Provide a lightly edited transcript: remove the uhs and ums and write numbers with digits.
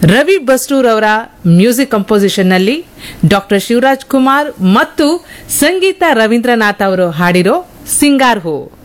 ರವಿ ಬಸ್ರೂರ್ ಅವರ music composition ನಲ್ಲಿ doctor Shivraj Kumar ಮತ್ತು ಸಂಗೀತ ರವೀಂದ್ರನಾಥ್ ಅವರು ಹಾಡಿರೋ ಸಿಂಗಾರ್ ಹೋ.